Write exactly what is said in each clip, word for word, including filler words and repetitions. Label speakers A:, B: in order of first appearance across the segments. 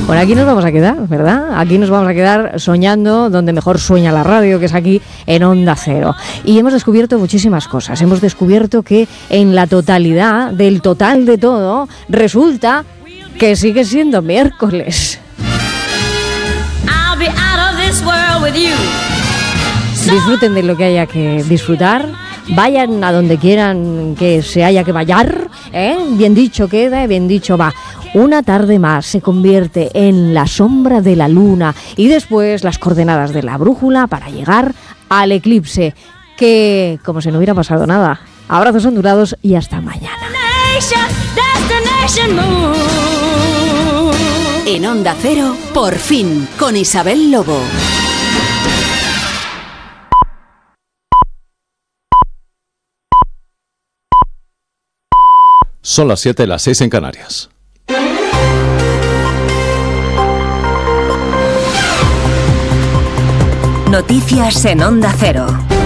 A: Bueno, aquí nos vamos a quedar, ¿verdad? Aquí nos vamos a quedar soñando donde mejor sueña la radio, que es aquí en Onda Cero. Y hemos descubierto muchísimas cosas. Hemos descubierto que en la totalidad, del total de todo, resulta que sigue siendo miércoles. Disfruten de lo que haya que disfrutar. Vayan a donde quieran que se haya que vayar, ¿eh? Bien dicho queda, bien dicho va. Una tarde más se convierte en la sombra de la luna y después las coordenadas de la brújula para llegar al eclipse, que como si no hubiera pasado nada. Abrazos ondulados y hasta mañana.
B: En Onda Cero, por fin, con Isabel Lobo.
C: Son las siete, las seis en Canarias.
B: Noticias en Onda Cero.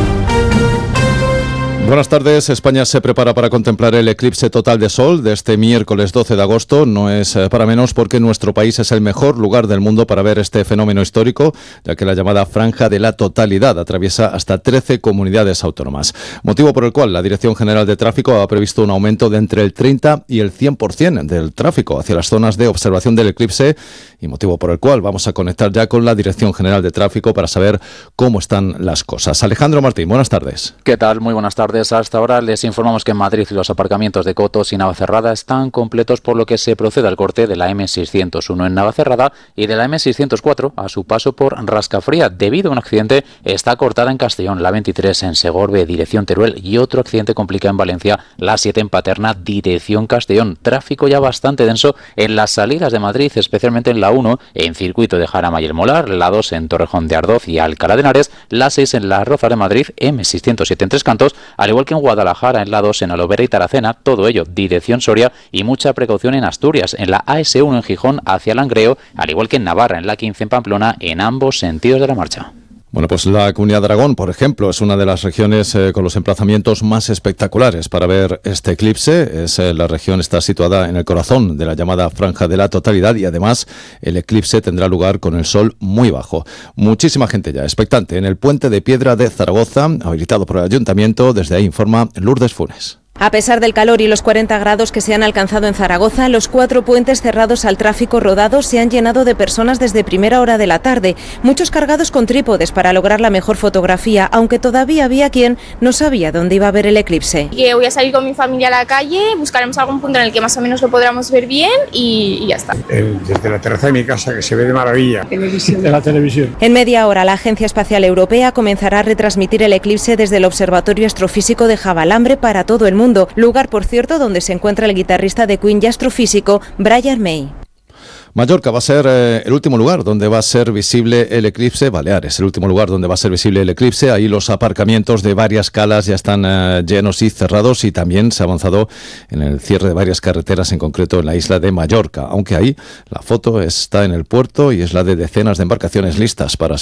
C: Buenas tardes. España se prepara para contemplar el eclipse total de sol de este miércoles doce de agosto. No es para menos porque nuestro país es el mejor lugar del mundo para ver este fenómeno histórico, ya que la llamada franja de la totalidad atraviesa hasta trece comunidades autónomas. Motivo por el cual la Dirección General de Tráfico ha previsto un aumento de entre el treinta y el cien por ciento del tráfico hacia las zonas de observación del eclipse, y motivo por el cual vamos a conectar ya con la Dirección General de Tráfico para saber cómo están las cosas. Alejandro Martín, buenas tardes.
D: ¿Qué tal? Muy buenas tardes. Hasta ahora les informamos que en Madrid los aparcamientos de Cotos y Navacerrada están completos, por lo que se procede al corte de la eme seiscientos uno en Navacerrada y de la eme seiscientos cuatro a su paso por Rascafría. Debido a un accidente está cortada en Castellón la veintitrés en Segorbe, dirección Teruel, y otro accidente complica en Valencia la siete en Paterna, dirección Castellón. Tráfico ya bastante denso en las salidas de Madrid, especialmente en la uno en Circuito de Jarama y El Molar, la dos en Torrejón de Ardoz y Alcalá de Henares, la seis en Las Rozas de Madrid, eme seiscientos siete en Tres Cantos, al igual que en Guadalajara, en la dos en Alovera y Taracena, todo ello dirección Soria, y mucha precaución en Asturias, en la a ese uno en Gijón hacia Langreo, al igual que en Navarra, en la quince en Pamplona, en ambos sentidos de la marcha.
C: Bueno, pues la Comunidad de Aragón, por ejemplo, es una de las regiones eh, con los emplazamientos más espectaculares para ver este eclipse. Es, eh, la región está situada en el corazón de la llamada franja de la totalidad y además el eclipse tendrá lugar con el sol muy bajo. Muchísima gente ya expectante en el Puente de Piedra de Zaragoza, habilitado por el Ayuntamiento. Desde ahí informa Lourdes Funes.
E: A pesar del calor y los cuarenta grados que se han alcanzado en Zaragoza, los cuatro puentes cerrados al tráfico rodado se han llenado de personas desde primera hora de la tarde, muchos cargados con trípodes para lograr la mejor fotografía, aunque todavía había quien no sabía dónde iba a ver el eclipse.
F: Que voy a salir con mi familia a la calle, buscaremos algún punto en el que más o menos lo podamos ver bien y, y ya está.
G: El, desde la terraza de mi casa, que se ve de maravilla, televisión. de la televisión.
E: En media hora, la Agencia Espacial Europea comenzará a retransmitir el eclipse desde el Observatorio Astrofísico de Javalambre para todo el mundo. Lugar, por cierto, donde se encuentra el guitarrista de Queen y astrofísico Brian May.
C: Mallorca va a ser eh, el último lugar donde va a ser visible el eclipse. Baleares, el último lugar donde va a ser visible el eclipse. Ahí los aparcamientos de varias calas ya están eh, llenos y cerrados, y también se ha avanzado en el cierre de varias carreteras, en concreto en la isla de Mallorca. Aunque ahí la foto está en el puerto y es la de decenas de embarcaciones listas para